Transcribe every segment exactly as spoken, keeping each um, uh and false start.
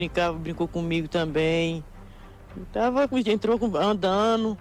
Brincava, brincou comigo também. Tava, entrou andando.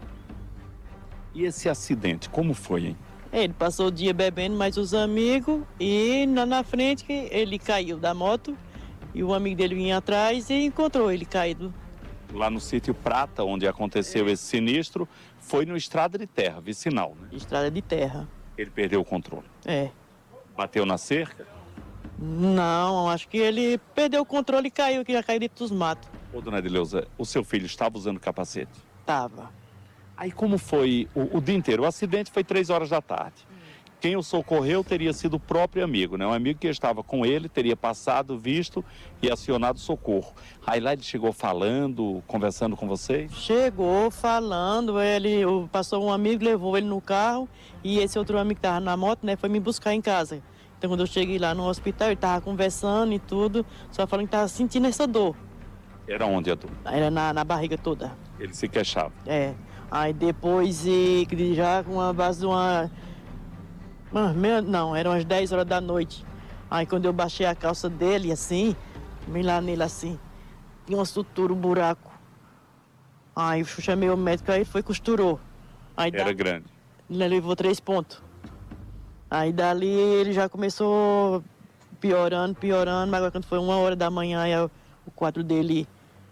E esse acidente, como foi, hein? Ele passou o dia bebendo mais os amigos e lá na frente ele caiu da moto e o amigo dele vinha atrás e encontrou ele caído. Lá no sítio Prata, onde aconteceu é. esse sinistro, foi no estrada de terra, vicinal, né? Estrada de terra. Ele perdeu o controle? É. Bateu na cerca? Não, acho que ele perdeu o controle e caiu, que já caiu dentro dos matos. Ô, dona Edileuza, o seu filho estava usando capacete? Tava. Aí como foi o, o dia inteiro? O acidente foi três horas da tarde. Quem o socorreu teria sido o próprio amigo, né? Um amigo que estava com ele, teria passado, visto e acionado socorro. Aí lá ele chegou falando, conversando com vocês? Chegou falando, ele passou um amigo, levou ele no carro e esse outro amigo que estava na moto, né, foi me buscar em casa. Então quando eu cheguei lá no hospital, ele estava conversando e tudo, só falando que estava sentindo essa dor. Era onde a dor? Era na, na barriga toda. Ele se queixava? É. Aí depois, e, já com a base de uma... Não, eram umas dez horas da noite. Aí quando eu baixei a calça dele, assim, bem lá nele assim, tinha uma sutura, um buraco. Aí eu chamei o médico, aí foi costurou. Aí Era da... grande? Ele levou três pontos. Aí dali ele já começou piorando, piorando, mas agora quando foi uma hora da manhã, aí o quadro dele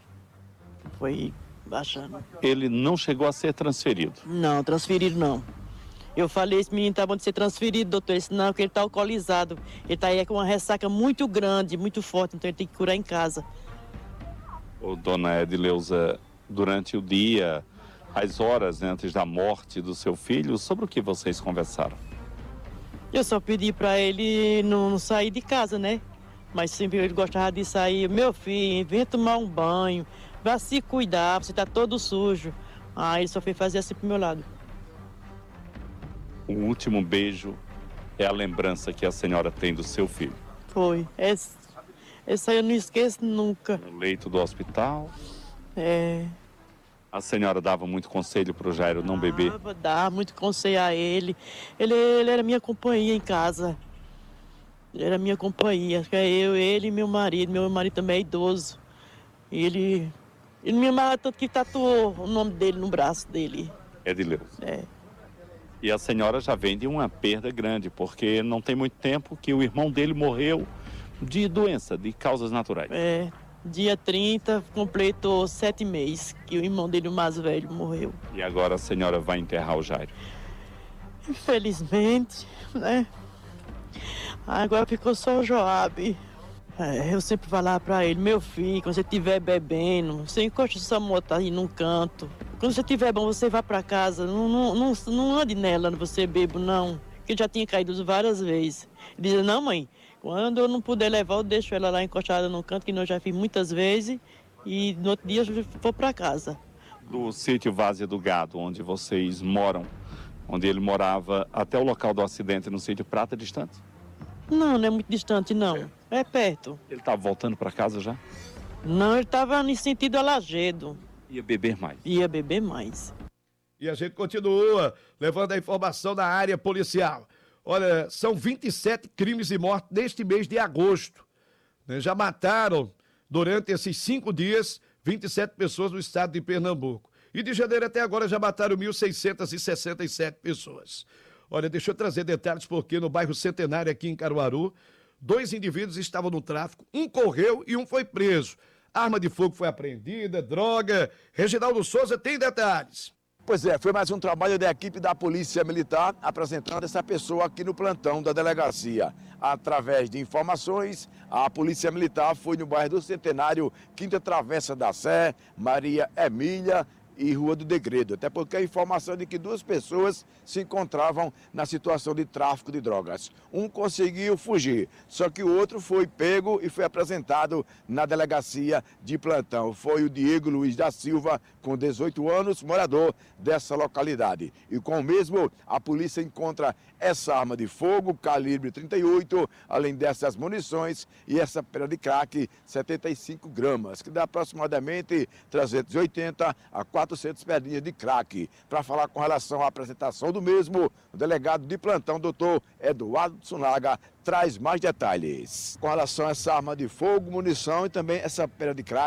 foi baixando. Ele não chegou a ser transferido? Não, transferido não. Eu falei, esse menino tá bom de ser transferido, doutor. Ele disse, não, porque ele tá alcoolizado. Ele tá aí com uma ressaca muito grande, muito forte, então ele tem que curar em casa. Ô, dona Edileuza, durante o dia, as horas né, antes da morte do seu filho, sobre o que vocês conversaram? Eu só pedi para ele não sair de casa, né? Mas sempre ele gostava de sair. Meu filho, vem tomar um banho, vá se cuidar, você tá todo sujo. Ah, ele só foi fazer assim pro meu lado. O último beijo é a lembrança que a senhora tem do seu filho? Foi. Essa, essa eu não esqueço nunca. No leito do hospital? É. A senhora dava muito conselho para o Jairo não beber? Dava, dava muito conselho a ele. ele. Ele era minha companhia em casa. Ele era minha companhia. Acho que é eu, ele e meu marido. Meu marido também é idoso. Ele, ele me amava tanto que tatuou o nome dele no braço dele. Edileuza. É. E a senhora já vem de uma perda grande, porque não tem muito tempo que o irmão dele morreu de doença, de causas naturais. É. Dia trinta, completou sete meses que o irmão dele, o mais velho, morreu. E agora a senhora vai enterrar o Jairo? Infelizmente, né? Agora ficou só o Joab. É, eu sempre falava pra ele, meu filho, quando você estiver bebendo, você encosta sua moto aí num canto. Quando você estiver bom, você vá pra casa. Não, não, não, não ande nela, você bebo, não. Porque ele já tinha caído várias vezes. Ele dizia, não, mãe, quando eu não puder levar, eu deixo ela lá encostada no canto, que eu já fiz muitas vezes. E no outro dia eu vou pra casa. Do sítio Várzea do Gado, onde vocês moram, onde ele morava, até o local do acidente no sítio Prata, é distante? Não, não é muito distante, não. É, é perto. Ele estava voltando para casa já? Não, ele estava no sentido Alagedo. Ia beber mais? Ia beber mais. E a gente continua levando a informação da área policial. Olha, são vinte e sete crimes e mortes neste mês de agosto. Né? Já mataram, durante esses cinco dias, vinte e sete pessoas no estado de Pernambuco. E de janeiro até agora já mataram mil seiscentas e sessenta e sete pessoas. Olha, deixa eu trazer detalhes, porque no bairro Centenário, aqui em Caruaru, dois indivíduos estavam no tráfico, um correu e um foi preso. Arma de fogo foi apreendida, droga. Reginaldo Souza tem detalhes. Pois é, foi mais um trabalho da equipe da Polícia Militar apresentando essa pessoa aqui no plantão da delegacia. Através de informações, a Polícia Militar foi no bairro do Centenário, Quinta Travessa da Sé, Maria Emília e Rua do Degredo, até porque a informação de que duas pessoas se encontravam na situação de tráfico de drogas. Um conseguiu fugir, só que o outro foi pego e foi apresentado na delegacia de plantão. Foi o Diego Luiz da Silva, com dezoito anos, morador dessa localidade. E com o mesmo, a polícia encontra essa arma de fogo, calibre trinta e oito, além dessas munições e essa pedra de crack, setenta e cinco gramas, que dá aproximadamente trezentos e oitenta a quatrocentos quatrocentas pedrinhas de crack. Para falar com relação à apresentação do mesmo, o delegado de plantão, doutor Eduardo Tsunaga, traz mais detalhes. Com relação a essa arma de fogo, munição e também essa pedra de crack,